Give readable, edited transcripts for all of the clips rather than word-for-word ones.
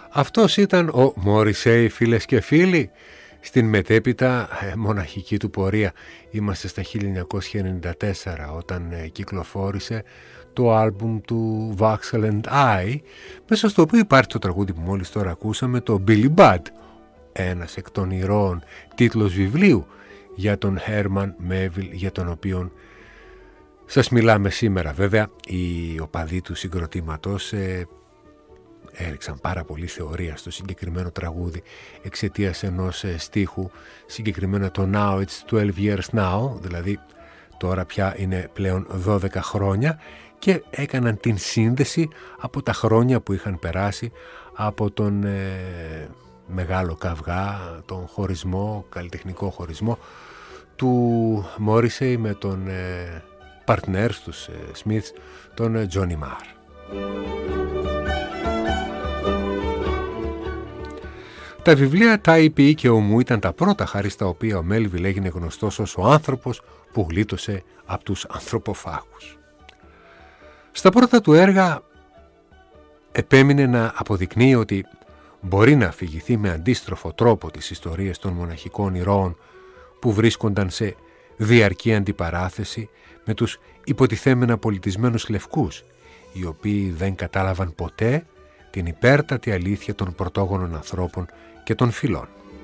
Αυτός ήταν ο Μόρισεϊ, φίλες και φίλοι, στην μετέπειτα μοναχική του πορεία. Είμαστε στα 1994 όταν κυκλοφόρησε το άλμπουμ του Vaxel and I, μέσα στο οποίο υπάρχει το τραγούδι που μόλις τώρα ακούσαμε, το Billy Budd, ένας εκ των ηρώων τίτλος βιβλίου για τον Herman Melville, για τον οποίον σας μιλάμε σήμερα. Βέβαια οι οπαδοί του συγκροτήματος έριξαν πάρα πολύ θεωρία στο συγκεκριμένο τραγούδι εξαιτίας ενός στίχου, συγκεκριμένα το Now It's 12 Years Now, δηλαδή τώρα πια είναι πλέον 12 χρόνια, και έκαναν την σύνδεση από τα χρόνια που είχαν περάσει από τον μεγάλο καυγά, τον χωρισμό, καλλιτεχνικό χωρισμό του Morrissey με τον partner τους Smiths, τον Johnny Marr. Τα βιβλία «Τάιπι» και «Ο Μου» ήταν τα πρώτα χάρη στα οποία ο Μέλβιλ έγινε γνωστός ως ο άνθρωπος που γλίτωσε από τους ανθρωποφάγους. Στα πρώτα του έργα επέμεινε να αποδεικνύει ότι μπορεί να αφηγηθεί με αντίστροφο τρόπο τις ιστορίες των μοναχικών ηρώων που βρίσκονταν σε διαρκή αντιπαράθεση με τους υποτιθέμενα πολιτισμένους λευκούς, οι οποίοι δεν κατάλαβαν ποτέ την υπέρτατη αλήθεια των πρωτόγονων ανθρώπων και των φυλών.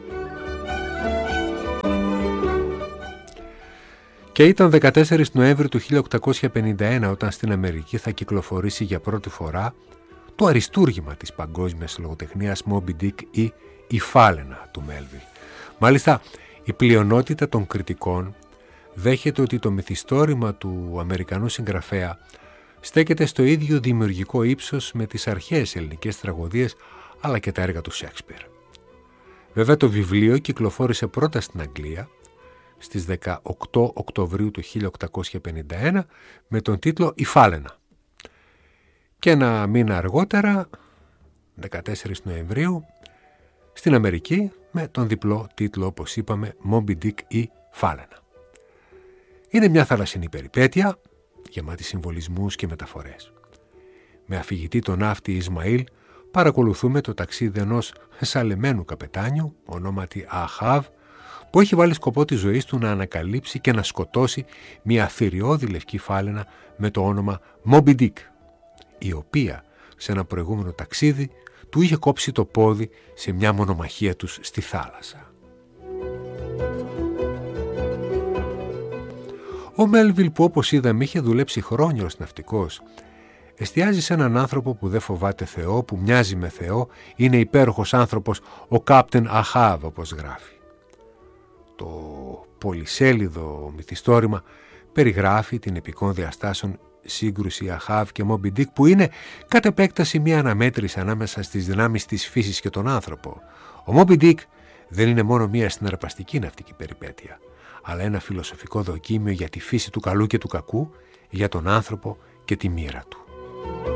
Και ήταν 14 Νοέμβρη του 1851 όταν στην Αμερική θα κυκλοφορήσει για πρώτη φορά το αριστούργημα της παγκόσμιας λογοτεχνίας Moby Dick ή «Η Φάλαινα» του Μέλβιλ. Μάλιστα, η πλειονότητα των κριτικών δέχεται ότι το μυθιστόρημα του Αμερικανού συγγραφέα στέκεται στο ίδιο δημιουργικό ύψος με τις αρχαίες ελληνικές τραγωδίες αλλά και τα έργα του Σέξπιρ. Βέβαια το βιβλίο κυκλοφόρησε πρώτα στην Αγγλία στις 18 Οκτωβρίου του 1851 με τον τίτλο «Η Φάλαινα». Και ένα μήνα αργότερα, 14 Νοεμβρίου, στην Αμερική με τον διπλό τίτλο, όπως είπαμε, «Moby Dick» ή «Φάλαινα». Είναι μια θαλασσινή περιπέτεια γεμάτη συμβολισμούς και μεταφορές. Με αφηγητή τον ναύτη Ισμαήλ παρακολουθούμε το ταξίδι ενός σαλεμένου καπετάνιου, ονόματι Αχάβ, που έχει βάλει σκοπό τη ζωή του να ανακαλύψει και να σκοτώσει μια αθηριώδη λευκή φάλαινα με το όνομα Moby Dick, η οποία σε ένα προηγούμενο ταξίδι του είχε κόψει το πόδι σε μια μονομαχία τους στη θάλασσα. Ο Μέλβιλ, που όπως είδαμε είχε δουλέψει χρόνια ως ναυτικός, εστιάζει σε έναν άνθρωπο που δεν φοβάται Θεό, που μοιάζει με Θεό, είναι υπέροχος άνθρωπος, ο Κάπτεν Αχάβ, όπως γράφει. Το πολυσέλιδο μυθιστόρημα περιγράφει την επικών διαστάσεων σύγκρουση Αχάβ και Moby Dick, που είναι κατ' επέκταση μια αναμέτρηση ανάμεσα στις δυνάμεις της φύσης και τον άνθρωπο. Ο Moby Dick δεν είναι μόνο μια συναρπαστική ναυτική περιπέτεια, αλλά ένα φιλοσοφικό δοκίμιο για τη φύση του καλού και του κακού, για τον άνθρωπο και τη μοίρα του.